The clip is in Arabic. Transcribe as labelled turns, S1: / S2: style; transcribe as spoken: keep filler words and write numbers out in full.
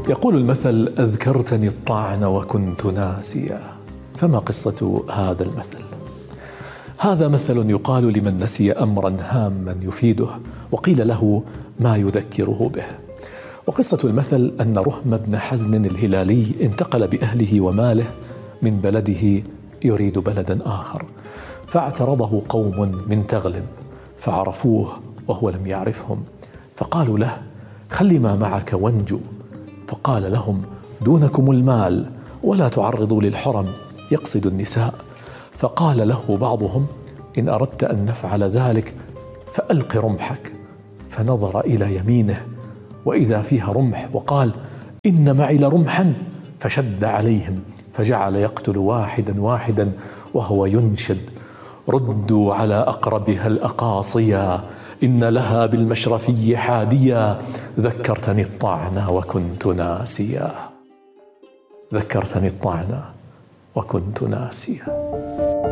S1: يقول المثل: أذكرتني الطعن وكنت ناسيا. فما قصة هذا المثل؟ هذا مثل يقال لمن نسي أمرا هاما يفيده وقيل له ما يذكره به. وقصة المثل أن رهم بن حزن الهلالي انتقل بأهله وماله من بلده يريد بلدا آخر، فاعترضه قوم من تغلب فعرفوه وهو لم يعرفهم، فقالوا له: خل ما معك وانجو. فقال لهم: دونكم المال ولا تعرضوا للحرم، يقصد النساء. فقال له بعضهم: إن أردت أن نفعل ذلك فألق رمحك. فنظر إلى يمينه وإذا فيها رمح، وقال: إن معي لرمحا. فشد عليهم فجعل يقتل واحدا واحدا وهو ينشد: ردوا على أقربها الأقاصيا، إن لها بالمشرفي حاديا، ذكرتني الطعن وكنت ناسيا. ذكرتني الطعن وكنت ناسيا.